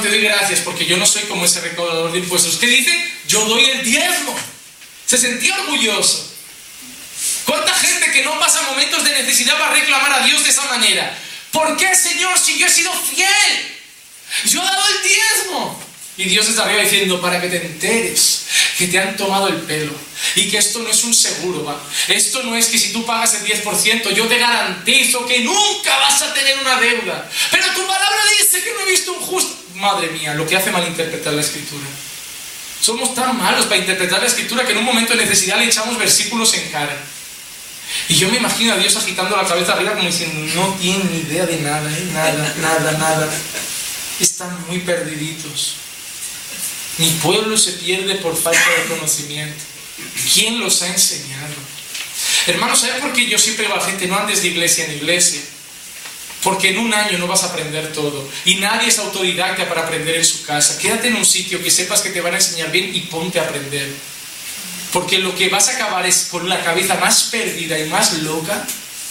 te doy gracias porque yo no soy como ese recaudador de impuestos. ¿Qué dice? Yo doy el diezmo. Se sentía orgulloso. ¿Cuánta gente que no pasa momentos de necesidad va a reclamar a Dios de esa manera? ¿Por qué, Señor, si yo he sido fiel? Yo he dado el diezmo. Y Dios está arriba diciendo, para que te enteres que te han tomado el pelo y que esto no es un seguro, ¿va? Esto no es que si tú pagas el 10% yo te garantizo que nunca vas a tener una deuda. Pero tu palabra dice que no he visto un justo. Madre mía, lo que hace malinterpretar la Escritura. Somos tan malos para interpretar la Escritura que en un momento de necesidad le echamos versículos en cara. Y yo me imagino a Dios agitando la cabeza arriba como diciendo, no tienen ni idea de nada, nada. Están muy perdiditos. Mi pueblo se pierde por falta de conocimiento. ¿Quién los ha enseñado? Hermanos, ¿sabes por qué yo siempre digo a la gente, no andes de iglesia en iglesia? Porque en un año no vas a aprender todo. Y nadie es autodidacta para aprender en su casa. Quédate en un sitio que sepas que te van a enseñar bien y ponte a aprender. Porque lo que vas a acabar es con la cabeza más perdida y más loca.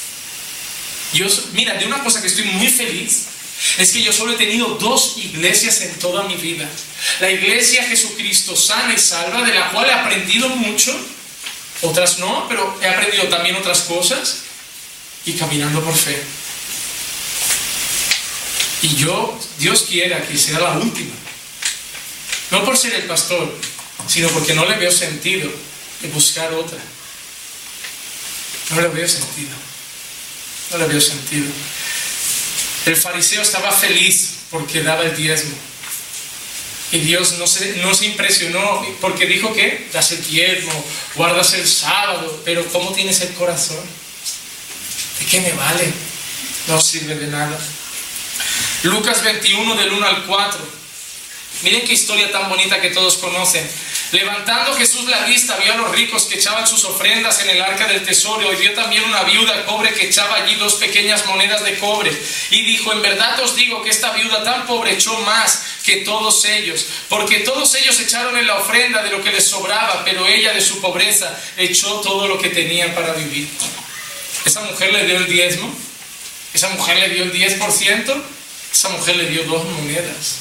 Mira, de una cosa que estoy muy feliz es que yo solo he tenido 2 iglesias en toda mi vida. La iglesia Jesucristo sana y salva, de la cual he aprendido mucho. Otras no, pero he aprendido también otras cosas. Y caminando por fe. Y Dios quiera que sea la última. No por ser el pastor, sino porque no le veo sentido en buscar otra. No le veo sentido. El fariseo estaba feliz porque daba el diezmo. Y Dios no se impresionó porque dijo que das el diezmo, guardas el sábado, pero ¿cómo tienes el corazón? ¿De qué me vale? No sirve de nada. Lucas 21 del 1 al 4. Miren qué historia tan bonita que todos conocen. Levantando Jesús la vista, vio a los ricos que echaban sus ofrendas en el arca del tesoro y vio también una viuda pobre que echaba allí 2 pequeñas monedas de cobre. Y dijo, en verdad os digo que esta viuda tan pobre echó más que todos ellos, porque todos ellos echaron en la ofrenda de lo que les sobraba, pero ella de su pobreza echó todo lo que tenía para vivir. Esa mujer le dio el diezmo, esa mujer le dio el 10%, esa mujer le dio 2 monedas.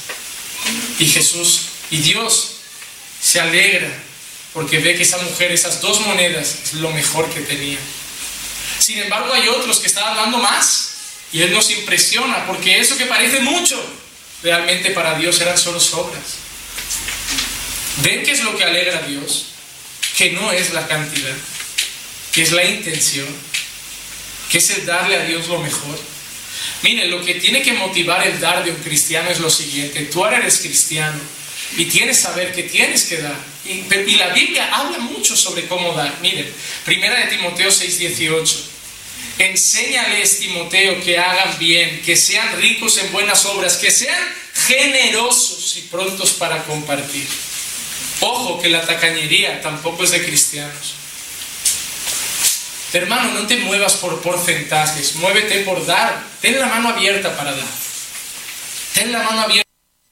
Y Dios se alegra porque ve que esa mujer, esas 2 monedas, es lo mejor que tenía. Sin embargo, hay otros que estaban dando más y Él nos impresiona porque eso que parece mucho, realmente para Dios eran solo sobras. ¿Ven qué es lo que alegra a Dios? Que no es la cantidad, que es la intención, que es el darle a Dios lo mejor. Miren, lo que tiene que motivar el dar de un cristiano es lo siguiente. Tú ahora eres cristiano y tienes que saber que tienes que dar. Y la Biblia habla mucho sobre cómo dar. Miren, 1 de Timoteo 6:18. Enséñales, Timoteo, que hagan bien, que sean ricos en buenas obras, que sean generosos y prontos para compartir. Ojo, que la tacañería tampoco es de cristianos. Hermano, no te muevas por porcentajes, muévete por dar. Ten la mano abierta para dar. Ten la mano abierta.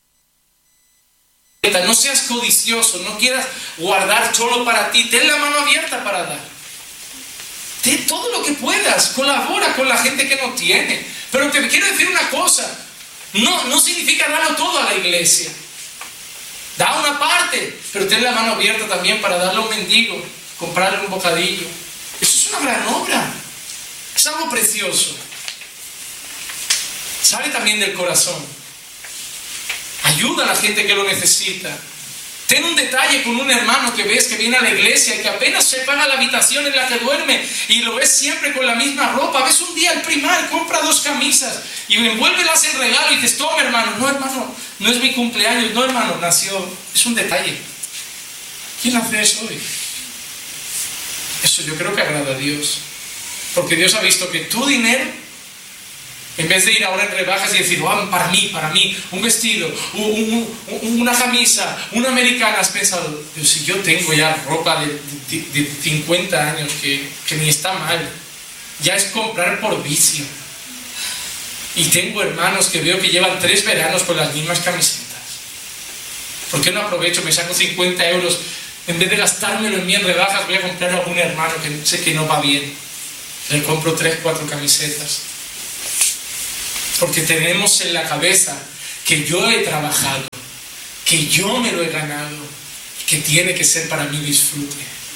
No seas codicioso, no quieras guardar solo para ti. Ten la mano abierta para dar. Ten todo lo que puedas, colabora con la gente que no tiene. Pero te quiero decir una cosa, no significa darlo todo a la iglesia. Da una parte, pero ten la mano abierta también para darle a un mendigo, comprarle un bocadillo. Eso es una gran obra, es algo precioso. Sale también del corazón. Ayuda a la gente que lo necesita. Ten un detalle con un hermano que ves que viene a la iglesia y que apenas se paga la habitación en la que duerme y lo ves siempre con la misma ropa. Ves un día el primar, compra 2 camisas y envuélvelas en regalo y dices, toma hermano, no es mi cumpleaños, no hermano, nació. Es un detalle. ¿Quién hace eso hoy? Eso yo creo que agrada a Dios. Porque Dios ha visto que tu dinero, en vez de ir ahora en rebajas y decir, oh, para mí, un vestido, una camisa, una americana, has pensado, Dios, si yo tengo ya ropa de 50 años que ni está mal, ya es comprar por vicio. Y tengo hermanos que veo que llevan 3 veranos con las mismas camisetas. ¿Por qué no aprovecho? Me saco 50 euros. En vez de gastármelo en mí en rebajas, voy a comprar a algún hermano que sé que no va bien. Le compro 3, 4 camisetas. Porque tenemos en la cabeza que yo he trabajado que yo me lo he ganado, que tiene que ser para mí disfrute.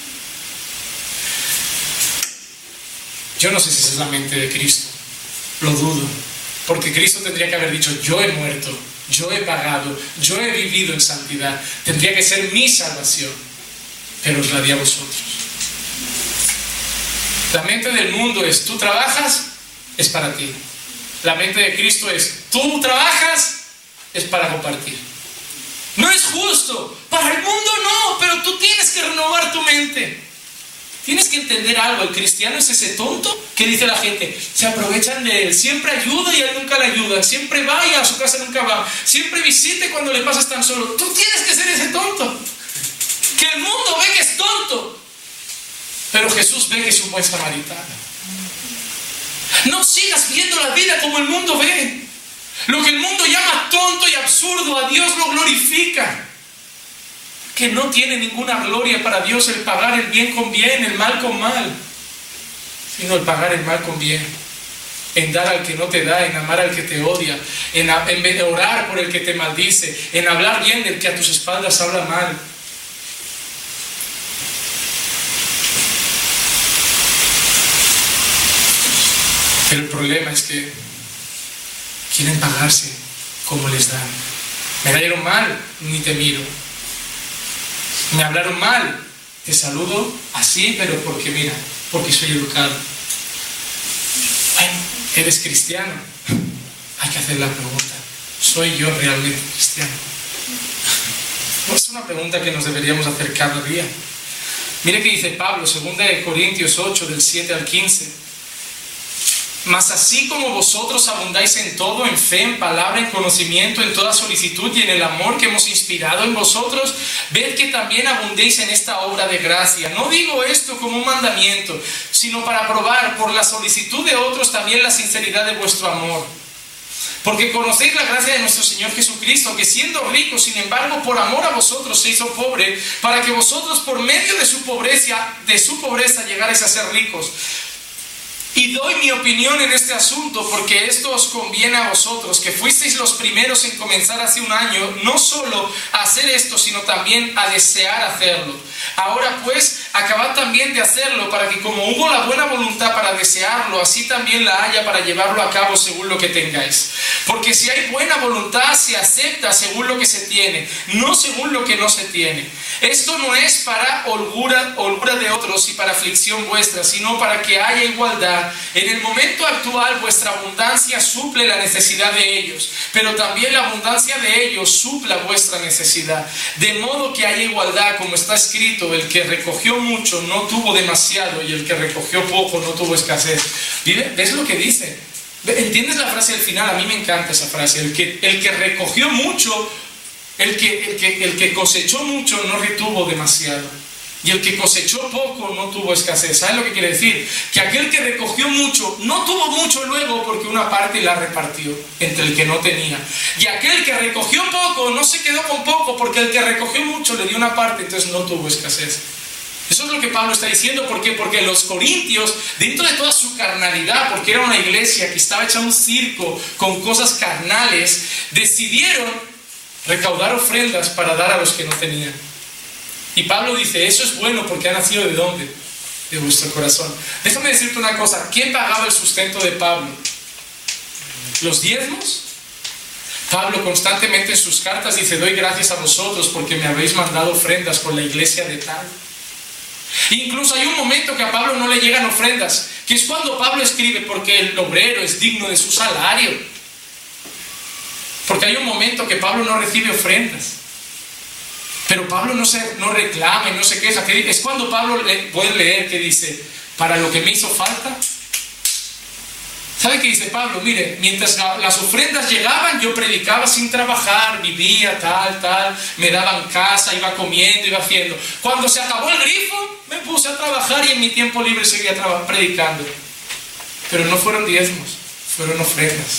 Yo no sé si esa es la mente de Cristo, lo dudo, porque Cristo tendría que haber dicho: yo he muerto, yo he pagado, yo he vivido en santidad, tendría que ser mi salvación, pero os la di a vosotros. La mente del mundo es: tú trabajas, es para ti. La mente de Cristo es: tú trabajas, es para compartir. No es justo, para el mundo no, pero tú tienes que renovar tu mente. Tienes que entender algo: el cristiano es ese tonto que dice la gente, se aprovechan de él, siempre ayuda y a él nunca le ayudan, siempre va y a su casa nunca va, siempre visite cuando le pasas tan solo. Tú tienes que ser ese tonto, que el mundo ve que es tonto, pero Jesús ve que es un buen samaritano. No sigas viendo la vida como el mundo ve. Lo que el mundo llama tonto y absurdo, a Dios lo glorifica. Que no tiene ninguna gloria para Dios el pagar el bien con bien, el mal con mal, sino el pagar el mal con bien, en dar al que no te da, en amar al que te odia, en vez de orar por el que te maldice, en hablar bien del que a tus espaldas habla mal. Pero el problema es que quieren pagarse como les dan. Me cayeron mal, ni te miro. Me hablaron mal, te saludo así, pero porque mira, porque soy educado. Bueno, eres cristiano. Hay que hacer la pregunta: ¿soy yo realmente cristiano? No es una pregunta que nos deberíamos hacer cada día. Mire que dice Pablo, 2 Corintios 8, del 7 al 15. Mas así como vosotros abundáis en todo, en fe, en palabra, en conocimiento, en toda solicitud y en el amor que hemos inspirado en vosotros, ved que también abundéis en esta obra de gracia. No digo esto como un mandamiento, sino para probar por la solicitud de otros también la sinceridad de vuestro amor. Porque conocéis la gracia de nuestro Señor Jesucristo, que siendo rico, sin embargo, por amor a vosotros se hizo pobre, para que vosotros por medio de su pobreza llegarais a ser ricos. Y doy mi opinión en este asunto, porque esto os conviene a vosotros, que fuisteis los primeros en comenzar hace un año, no solo a hacer esto, sino también a desear hacerlo. Ahora pues, acabad también de hacerlo, para que como hubo la buena voluntad para desearlo, así también la haya para llevarlo a cabo según lo que tengáis. Porque si hay buena voluntad, se acepta según lo que se tiene, no según lo que no se tiene. Esto no es para holgura de otros y para aflicción vuestra, sino para que haya igualdad. En el momento actual vuestra abundancia suple la necesidad de ellos, pero también la abundancia de ellos supla vuestra necesidad. De modo que haya igualdad, como está escrito: el que recogió mucho no tuvo demasiado, y el que recogió poco no tuvo escasez. ¿Ves lo que dice? ¿Entiendes la frase del final? A mí me encanta esa frase. El que recogió mucho, el que cosechó mucho no retuvo demasiado. Y el que cosechó poco no tuvo escasez. ¿Sabes lo que quiere decir? Que aquel que recogió mucho no tuvo mucho luego, porque una parte la repartió entre el que no tenía. Y aquel que recogió poco no se quedó con poco, porque el que recogió mucho le dio una parte, entonces no tuvo escasez. Eso es lo que Pablo está diciendo. ¿Por qué? Porque los corintios, dentro de toda su carnalidad, porque era una iglesia que estaba hecha un circo con cosas carnales, decidieron recaudar ofrendas para dar a los que no tenían. Y Pablo dice: eso es bueno, porque ha nacido ¿de dónde? De vuestro corazón. Déjame decirte una cosa: ¿quién pagaba el sustento de Pablo? ¿Los diezmos? Pablo constantemente en sus cartas dice: doy gracias a vosotros porque me habéis mandado ofrendas por la iglesia de tal. Incluso hay un momento que a Pablo no le llegan ofrendas, que es cuando Pablo escribe: porque el obrero es digno de su salario. Porque hay un momento que Pablo no recibe ofrendas. Pero Pablo no reclama y no se queja. Es cuando Pablo puede leer que dice: para lo que me hizo falta. ¿Sabe qué dice Pablo? Mire, mientras las ofrendas llegaban, yo predicaba sin trabajar, vivía tal, me daban casa, iba comiendo, iba haciendo. Cuando se acabó el grifo, me puse a trabajar y en mi tiempo libre seguía predicando. Pero no fueron diezmos, fueron ofrendas.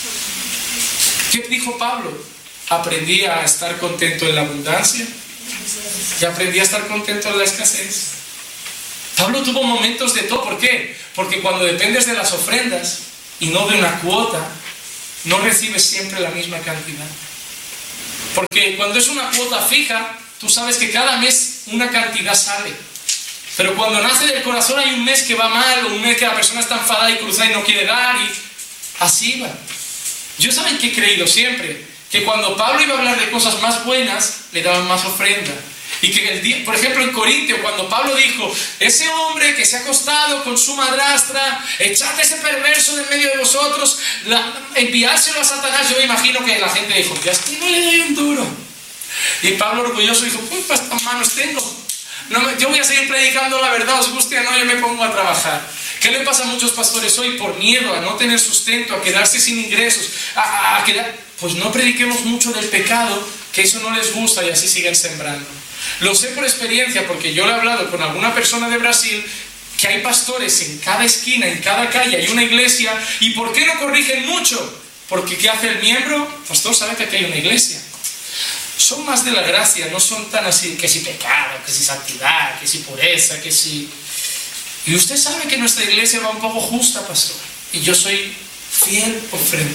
¿Qué dijo Pablo? Aprendí a estar contento en la abundancia y aprendí a estar contento en la escasez. Pablo tuvo momentos de todo. ¿Por qué? Porque cuando dependes de las ofrendas y no de una cuota, no recibes siempre la misma cantidad. Porque cuando es una cuota fija, tú sabes que cada mes una cantidad sale. Pero cuando nace del corazón hay un mes que va mal, o un mes que la persona está enfadada y cruzada y no quiere dar, y así va. Yo saben que he creído siempre, que cuando Pablo iba a hablar de cosas más buenas, le daban más ofrenda. Y que, por ejemplo, en Corintio, cuando Pablo dijo, ese hombre que se ha acostado con su madrastra, echad ese perverso de en medio de vosotros, enviárselo a Satanás, yo me imagino que la gente dijo, ya estoy, no le doy un duro. Y Pablo orgulloso dijo, pues estas manos tengo. No, yo voy a seguir predicando la verdad, os guste o no, yo me pongo a trabajar. ¿Qué le pasa a muchos pastores hoy? Por miedo a no tener sustento, a quedarse sin ingresos, pues no prediquemos mucho del pecado, que eso no les gusta y así siguen sembrando. Lo sé por experiencia, porque yo le he hablado con alguna persona de Brasil, que hay pastores en cada esquina, en cada calle, hay una iglesia, ¿y por qué no corrigen mucho? Porque ¿qué hace el miembro? El pastor sabe que aquí hay una iglesia. Son más de la gracia, no son tan así, que si pecado, que si santidad, que si pureza, que si... Y usted sabe que nuestra iglesia va un poco justa, pastor. Y yo soy fiel ofrenda.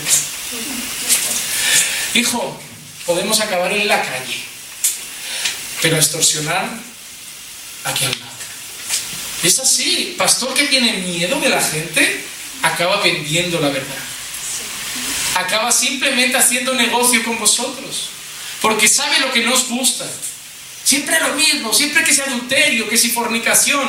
Hijo, podemos acabar en la calle, pero extorsionar aquí al lado. Es así. Pastor que tiene miedo de la gente, acaba vendiendo la verdad. Acaba simplemente haciendo negocio con vosotros. Porque sabe lo que nos gusta. Siempre lo mismo, siempre que sea adulterio, que si fornicación.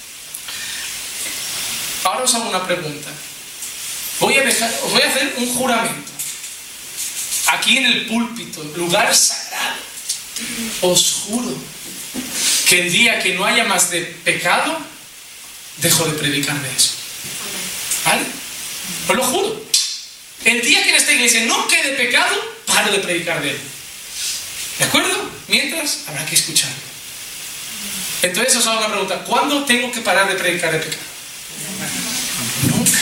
Ahora os hago una pregunta. Os voy a hacer un juramento. Aquí en el púlpito, lugar sagrado, os juro que el día que no haya más de pecado, dejo de predicar de eso. ¿Vale? Os lo juro. El día que en esta iglesia no quede pecado, paro de predicar de él. ¿De acuerdo? Mientras, habrá que escucharlo. Entonces os hago una pregunta. ¿Cuándo tengo que parar de predicar de pecado? Nunca.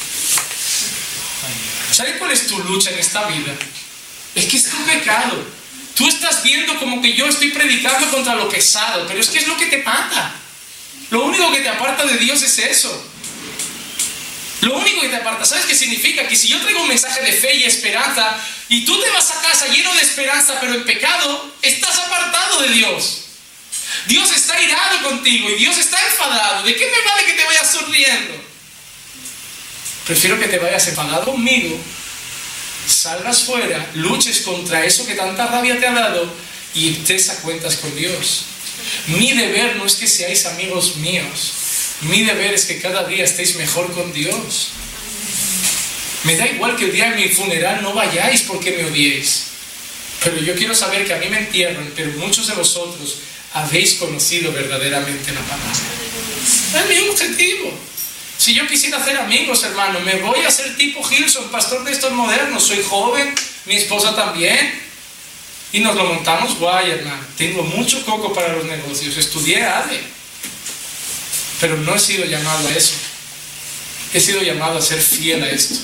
¿Sabes cuál es tu lucha en esta vida? Es que es tu pecado. Tú estás viendo como que yo estoy predicando contra lo pesado, pero es que es lo que te mata. Lo único que te aparta de Dios es eso. Lo único que te aparta, ¿sabes qué significa? Que si yo traigo un mensaje de fe y esperanza y tú te vas a casa lleno de esperanza pero en pecado, estás apartado de Dios. Dios está irado contigo y Dios está enfadado. ¿De qué me vale que te vayas sonriendo? Prefiero que te vayas enfadado conmigo, salgas fuera, luches contra eso que tanta rabia te ha dado y estés a cuentas con Dios. Mi deber no es que seáis amigos míos. Mi deber es que cada día estéis mejor con Dios. Me da igual que el día de mi funeral no vayáis porque me odiéis. Pero yo quiero saber que a mí me entierran, pero muchos de vosotros habéis conocido verdaderamente la palabra. Es mi objetivo. Si yo quisiera hacer amigos, hermano, me voy a hacer tipo Gilson, pastor de estos modernos. Soy joven, mi esposa también. Y nos lo montamos guay, hermano. Tengo mucho coco para los negocios. Estudié ADE. Pero no he sido llamado a eso. He sido llamado a ser fiel a esto.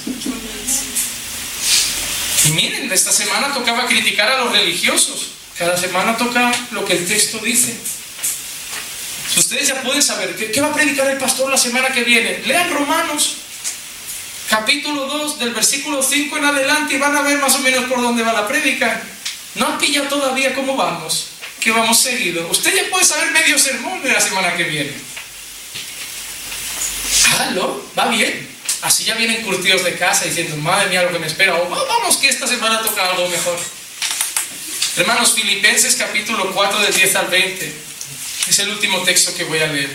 Y miren, esta semana tocaba criticar a los religiosos. Cada semana toca lo que el texto dice. Ustedes ya pueden saber ¿qué va a predicar el pastor la semana que viene? Lean Romanos, capítulo 2, del versículo 5 en adelante, y van a ver más o menos por dónde va la prédica. No han pillado todavía cómo vamos, que vamos seguido. Usted ya puede saber medio sermón de la semana que viene. Háganlo, va bien. Así ya vienen curtidos de casa diciendo, madre mía, lo que me espera. O vamos que esta semana toca algo mejor. Hermanos, Filipenses capítulo 4 del 10 al 20. Es el último texto que voy a leer.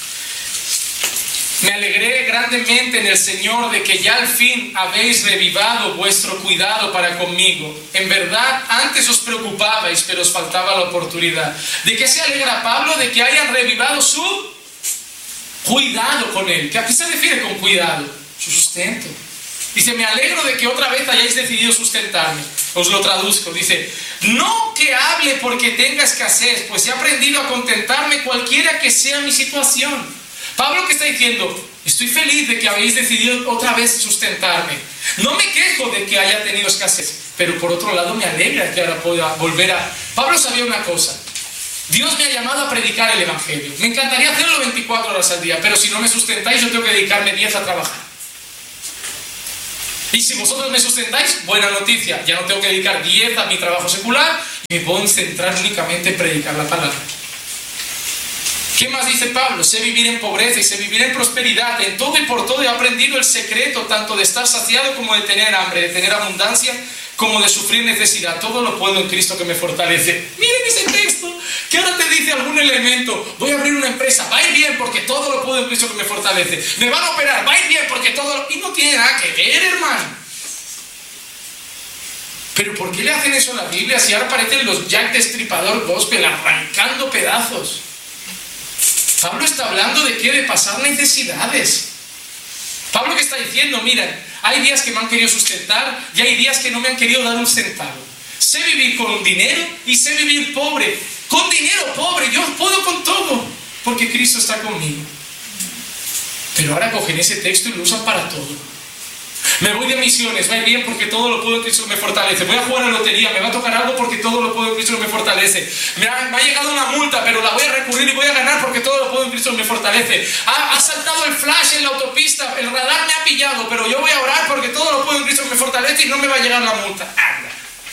Me alegré grandemente en el Señor de que ya al fin habéis revivado vuestro cuidado para conmigo. En verdad, antes os preocupabais, pero os faltaba la oportunidad. ¿De qué se alegra Pablo? De que hayan revivado su cuidado con él. ¿A qué se refiere con cuidado? Su sustento. Dice, me alegro de que otra vez hayáis decidido sustentarme. Os lo traduzco. Dice, no que hable porque tenga escasez, pues he aprendido a contentarme cualquiera que sea mi situación. Pablo, ¿qué está diciendo? Estoy feliz de que habéis decidido otra vez sustentarme. No me quejo de que haya tenido escasez, pero por otro lado me alegra que ahora pueda volver a... Pablo sabía una cosa. Dios me ha llamado a predicar el Evangelio. Me encantaría hacerlo 24 horas al día, pero si no me sustentáis, yo tengo que dedicarme 10 a trabajar. Y si vosotros me sustentáis, buena noticia, ya no tengo que dedicar 10 a mi trabajo secular y me puedo centrar únicamente en predicar la palabra. ¿Qué más dice Pablo? Sé vivir en pobreza y sé vivir en prosperidad. En todo y por todo he aprendido el secreto tanto de estar saciado como de tener hambre, de tener abundancia como de sufrir necesidad. Todo lo puedo en Cristo que me fortalece. Miren ese texto, que ahora te dice algún elemento. Voy a abrir una empresa, va a ir bien porque todo lo puedo en Cristo que me fortalece. Me van a operar, va a ir bien porque todo lo... Y no tiene nada que ver, hermano. Pero ¿por qué le hacen eso a la Biblia si ahora parecen los Jack Destripador Gospel arrancando pedazos? Pablo está hablando de qué, de pasar necesidades. Pablo que está diciendo, mira, hay días que me han querido sustentar y hay días que no me han querido dar un centavo. Sé vivir con dinero y sé vivir pobre. Con dinero pobre, yo puedo con todo, porque Cristo está conmigo. Pero ahora cogen ese texto y lo usan para todo. Me voy de misiones, va a ir bien porque todo lo puedo en Cristo que me fortalece. Voy a jugar a la lotería, me va a tocar algo porque todo lo puedo en Cristo que me fortalece. Me ha llegado una multa, pero la voy a recurrir y voy a ganar porque todo lo puedo en Cristo que me fortalece. Ha saltado el flash en la autopista, el radar me ha pillado, pero yo voy a orar porque todo lo puedo en Cristo que me fortalece y no me va a llegar la multa. Anda.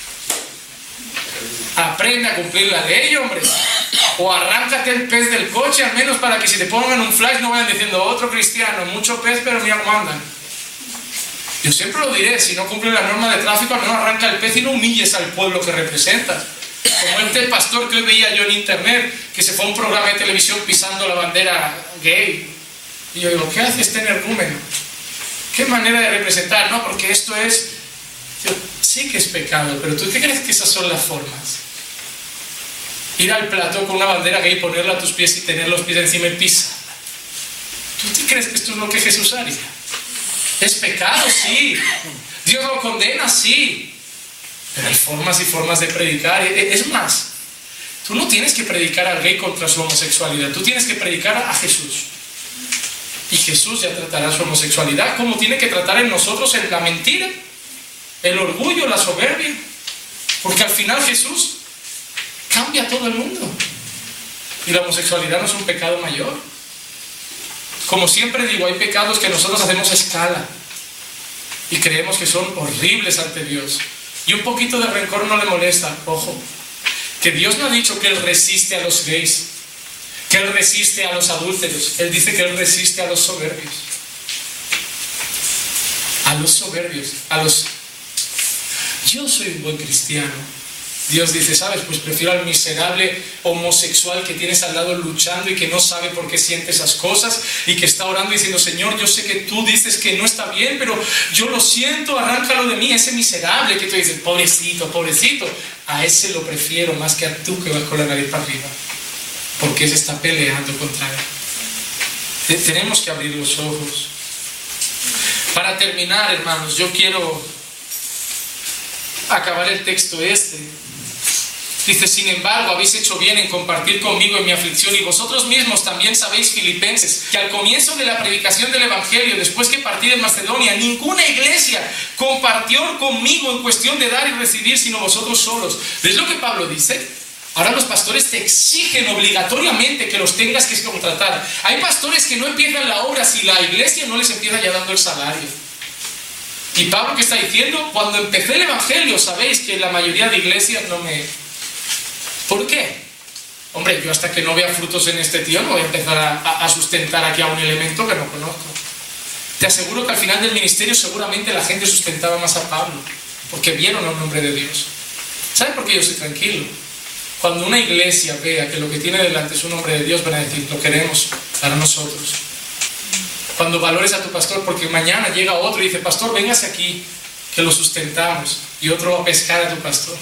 Aprende a cumplir la ley, hombre. O arráncate el pez del coche, al menos para que si te pongan un flash no vayan diciendo otro cristiano, mucho pez pero ni aguantan. Yo siempre lo diré, si no cumples la norma de tráfico, al menos arranca el pez y no humilles al pueblo que representas. Como este pastor que hoy veía yo en internet, que se fue a un programa de televisión pisando la bandera gay. Y yo digo, ¿qué hace este energúmeno? ¿Qué manera de representar? No, porque esto es... Sí que es pecado, pero ¿tú qué crees que esas son las formas? Ir al plató con una bandera gay, ponerla a tus pies y tener los pies encima y pisa. ¿Tú te crees que esto es lo que Jesús haría? ¿Es pecado? Sí. ¿Dios lo condena? Sí. Pero hay formas y formas de predicar. Es más, tú no tienes que predicar al gay contra su homosexualidad. Tú tienes que predicar a Jesús. Y Jesús ya tratará su homosexualidad como tiene que tratar en nosotros la mentira, el orgullo, la soberbia. Porque al final Jesús cambia a todo el mundo. Y la homosexualidad no es un pecado mayor. Como siempre digo, hay pecados que nosotros hacemos a escala y creemos que son horribles ante Dios. Y un poquito de rencor no le molesta. Ojo, que Dios no ha dicho que Él resiste a los gays, que Él resiste a los adúlteros. Él dice que Él resiste a los soberbios. A los soberbios, a los... Yo soy un buen cristiano. Dios dice, ¿sabes? Pues prefiero al miserable homosexual que tienes al lado luchando y que no sabe por qué siente esas cosas y que está orando diciendo, Señor, yo sé que tú dices que no está bien, pero yo lo siento, arráncalo de mí, ese miserable que tú dices, pobrecito, pobrecito. A ese lo prefiero más que a tú que vas con la nariz para arriba, porque ese está peleando contra él. Tenemos que abrir los ojos. Para terminar, hermanos, yo quiero acabar el texto este. Dice, sin embargo, habéis hecho bien en compartir conmigo en mi aflicción, y vosotros mismos también sabéis, filipenses, que al comienzo de la predicación del Evangelio, después que partí de Macedonia, ninguna iglesia compartió conmigo en cuestión de dar y recibir, sino vosotros solos. ¿Ves lo que Pablo dice? Ahora los pastores te exigen obligatoriamente que los tengas que contratar. Hay pastores que no empiezan la obra si la iglesia no les empieza ya dando el salario. Y Pablo, ¿qué está diciendo? Cuando empecé el Evangelio, sabéis que la mayoría de iglesias no me... ¿Por qué? Hombre, yo hasta que no vea frutos en este tío no voy a empezar a sustentar aquí a un elemento que no conozco. Te aseguro que al final del ministerio seguramente la gente sustentaba más a Pablo, porque vieron a un hombre de Dios. ¿Saben por qué yo estoy tranquilo? Cuando una iglesia vea que lo que tiene delante es un hombre de Dios, van a decir, lo queremos para nosotros. Cuando valores a tu pastor, porque mañana llega otro y dice, pastor, véngase aquí, que lo sustentamos, y otro va a pescar a tu pastor.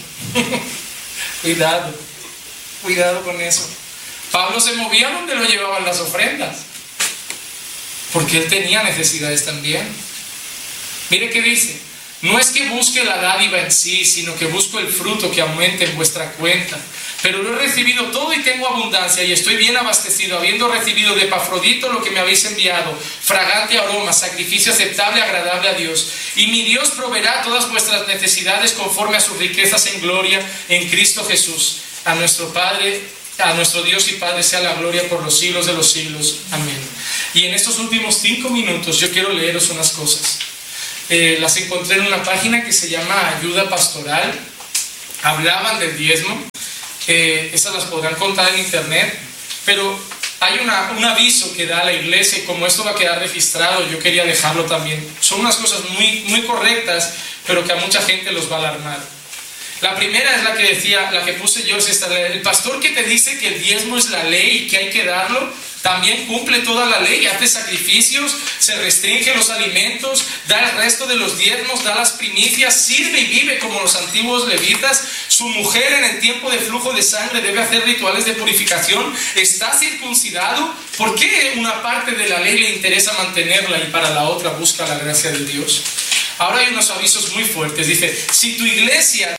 Cuidado con eso. Pablo se movía donde lo llevaban las ofrendas, porque él tenía necesidades también. Mire qué dice, no es que busque la dádiva en sí, sino que busco el fruto que aumente en vuestra cuenta. Pero lo he recibido todo y tengo abundancia, y estoy bien abastecido, habiendo recibido de Epafrodito lo que me habéis enviado, fragante aroma, sacrificio aceptable, agradable a Dios. Y mi Dios proveerá todas vuestras necesidades conforme a sus riquezas en gloria en Cristo Jesús. A nuestro Padre, a nuestro Dios y Padre sea la gloria por los siglos de los siglos. Amén. Y en estos últimos 5 minutos yo quiero leeros unas cosas. las encontré en una página que se llama Ayuda Pastoral. Hablaban del diezmo. Esas las podrán contar en internet, pero hay un aviso que da la iglesia, y como esto va a quedar registrado, yo quería dejarlo también. Son unas cosas muy correctas, pero que a mucha gente los va a alarmar. La primera es la que decía, la que puse yo, es esta: el pastor que te dice que el diezmo es la ley y que hay que darlo, también cumple toda la ley, hace sacrificios, se restringe los alimentos, da el resto de los diezmos, da las primicias, sirve y vive como los antiguos levitas. Su mujer en el tiempo de flujo de sangre debe hacer rituales de purificación, está circuncidado. ¿Por qué una parte de la ley le interesa mantenerla y para la otra busca la gracia de Dios? Ahora hay unos avisos muy fuertes. Dice, si tu iglesia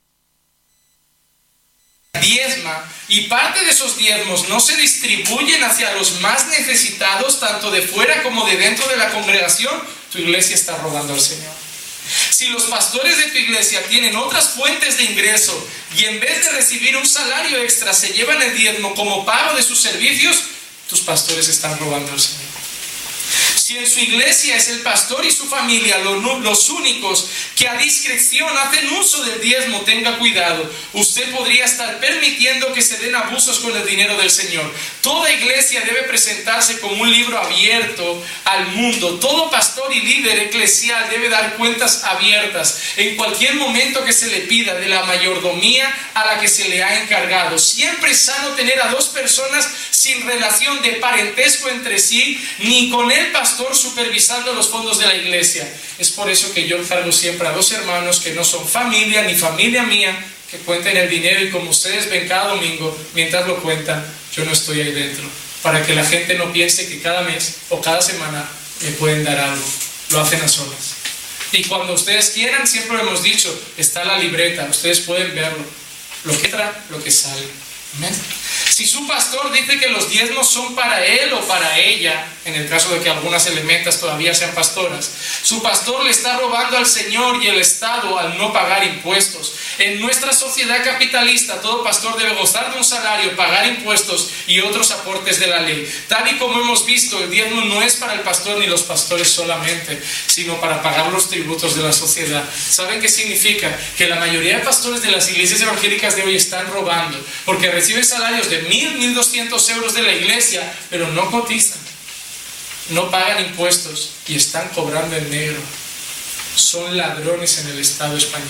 diezma y parte de esos diezmos no se distribuyen hacia los más necesitados, tanto de fuera como de dentro de la congregación, tu iglesia está robando al Señor. Si los pastores de tu iglesia tienen otras fuentes de ingreso y en vez de recibir un salario extra se llevan el diezmo como pago de sus servicios, tus pastores están robando al Señor. Si en su iglesia es el pastor y su familia los únicos que a discreción hacen uso del diezmo, tenga cuidado. Usted podría estar permitiendo que se den abusos con el dinero del Señor. Toda iglesia debe presentarse como un libro abierto al mundo. Todo pastor y líder eclesial debe dar cuentas abiertas en cualquier momento que se le pida de la mayordomía a la que se le ha encargado. Siempre es sano tener a dos personas sin relación de parentesco entre sí, ni con el pastor supervisando los fondos de la iglesia. Es por eso que yo encargo siempre a dos hermanos que no son familia ni familia mía, que cuenten el dinero, y como ustedes ven cada domingo, mientras lo cuentan, yo no estoy ahí dentro, para que la gente no piense que cada mes o cada semana me pueden dar algo. Lo hacen a solas. Y cuando ustedes quieran, siempre lo hemos dicho, está la libreta, ustedes pueden verlo, lo que entra, lo que sale. Amén. Si su pastor dice que los diezmos son para él o para ella, en el caso de que algunas elementas todavía sean pastoras, su pastor le está robando al Señor y el Estado al no pagar impuestos. En nuestra sociedad capitalista, todo pastor debe gozar de un salario, pagar impuestos y otros aportes de la ley. Tal y como hemos visto, el diezmo no es para el pastor ni los pastores solamente, sino para pagar los tributos de la sociedad. ¿Saben qué significa? Que la mayoría de pastores de las iglesias evangélicas de hoy están robando, porque reciben salarios de 1.200 euros de la iglesia, pero no cotizan, no pagan impuestos y están cobrando en negro. Son ladrones en el Estado español.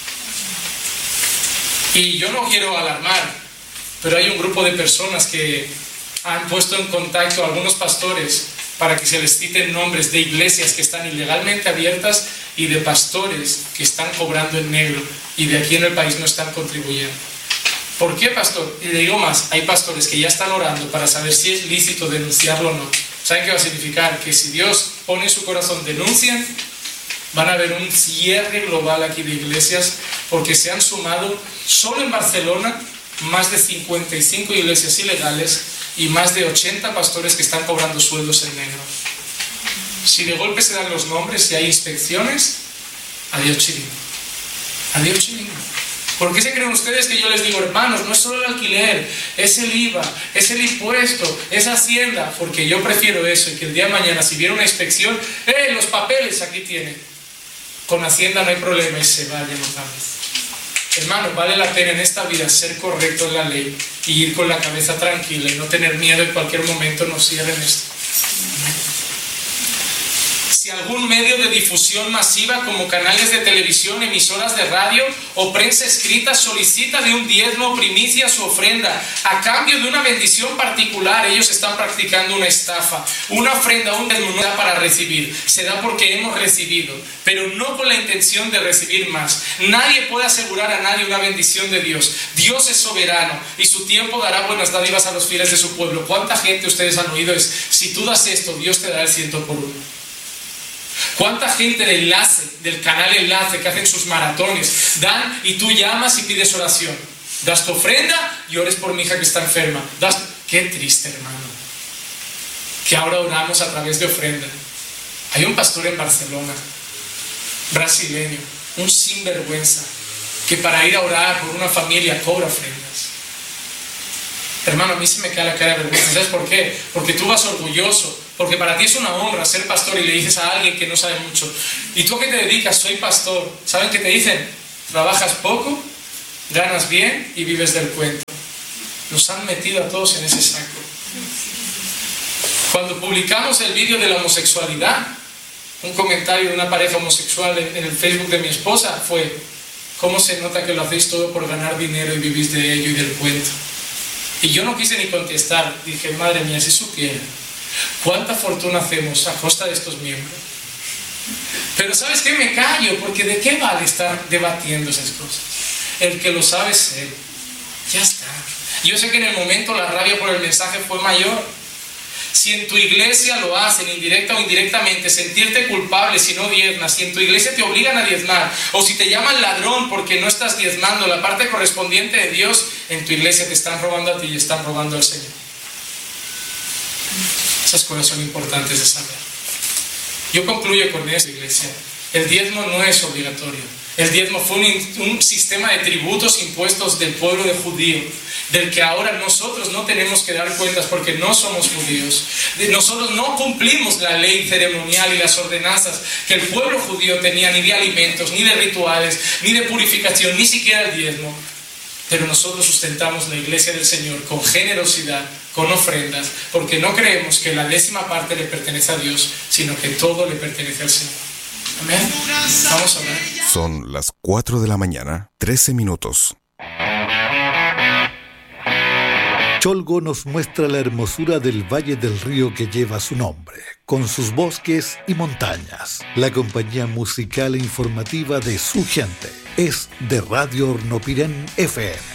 Y yo no quiero alarmar, pero hay un grupo de personas que han puesto en contacto a algunos pastores para que se les citen nombres de iglesias que están ilegalmente abiertas y de pastores que están cobrando en negro y de aquí en el país no están contribuyendo. ¿Por qué, pastor? Y le digo más, hay pastores que ya están orando para saber si es lícito denunciarlo o no. ¿Saben qué va a significar? Que si Dios pone en su corazón denuncian, van a haber un cierre global aquí de iglesias, porque se han sumado solo en Barcelona más de 55 iglesias ilegales y más de 80 pastores que están cobrando sueldos en negro. Si de golpe se dan los nombres y hay inspecciones, adiós chiringo. Adiós chiringo. ¿Por qué se creen ustedes que yo les digo, hermanos, no es solo el alquiler, es el IVA, es el impuesto, es Hacienda? Porque yo prefiero eso, y que el día de mañana, si viene una inspección, los papeles aquí tienen. Con Hacienda no hay problema y se vayan otra vez. Hermano, vale la pena en esta vida ser correcto en la ley y ir con la cabeza tranquila y no tener miedo en cualquier momento nos cierren esto. Si algún medio de difusión masiva como canales de televisión, emisoras de radio o prensa escrita solicita de un diezmo, primicia, su ofrenda a cambio de una bendición particular, ellos están practicando una estafa. Una ofrenda, un diezmo no da para recibir, se da porque hemos recibido, pero no con la intención de recibir más. Nadie puede asegurar a nadie una bendición de Dios. Dios es soberano y su tiempo dará buenas dádivas a los fieles de su pueblo. ¿Cuánta gente ustedes han oído es, si tú das esto, Dios te dará el 100 por 1? ¿Cuánta gente de Enlace, del canal Enlace, que hacen sus maratones, dan y tú llamas y pides oración? Das tu ofrenda y ores por mi hija que está enferma. Qué triste, hermano, que ahora oramos a través de ofrenda. Hay un pastor en Barcelona, brasileño, un sinvergüenza, que para ir a orar por una familia cobra ofrendas. Hermano, a mí se me cae la cara de vergüenza. ¿Sabes por qué? Porque tú vas orgulloso, porque para ti es una honra ser pastor y le dices a alguien que no sabe mucho. ¿Y tú a qué te dedicas? Soy pastor. ¿Saben qué te dicen? Trabajas poco, ganas bien y vives del cuento. Nos han metido a todos en ese saco. Cuando publicamos el vídeo de la homosexualidad, un comentario de una pareja homosexual en el Facebook de mi esposa fue: ¿cómo se nota que lo hacéis todo por ganar dinero y vivís de ello y del cuento? Y yo no quise ni contestar. Dije, madre mía, si supiera cuánta fortuna hacemos a costa de estos miembros. Pero ¿sabes qué? Me callo, porque ¿de qué vale estar debatiendo esas cosas? El que lo sabe es él. Ya está. Yo sé que en el momento la rabia por el mensaje fue mayor. Si en tu iglesia lo hacen, indirecta o indirectamente, sentirte culpable si no diezmas, si en tu iglesia te obligan a diezmar, o si te llaman ladrón porque no estás diezmando la parte correspondiente de Dios, en tu iglesia te están robando a ti y están robando al Señor. Esas cosas son importantes de saber. Yo concluyo con esto, iglesia. El diezmo no es obligatorio. El diezmo fue un sistema de tributos impuestos del pueblo de judío, del que ahora nosotros no tenemos que dar cuentas porque no somos judíos. Nosotros no cumplimos la ley ceremonial y las ordenanzas que el pueblo judío tenía, ni de alimentos, ni de rituales, ni de purificación, ni siquiera el diezmo. Pero nosotros sustentamos la iglesia del Señor con generosidad, con ofrendas, porque no creemos que la 10ª parte le pertenece a Dios, sino que todo le pertenece al Señor. Amén. Vamos a orar. Son las 4 de la mañana, 13 minutos. Cholgo nos muestra la hermosura del valle del río que lleva su nombre, con sus bosques y montañas. La compañía musical e informativa de su gente es de Radio Hornopirén FM.